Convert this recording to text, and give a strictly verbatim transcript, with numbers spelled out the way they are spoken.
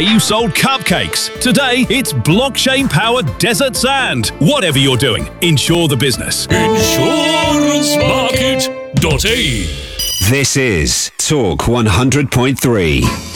You sold cupcakes. Today, it's blockchain-powered desert sand. Whatever you're doing, insure the business. insurance market dot a e. This is Talk one hundred point three.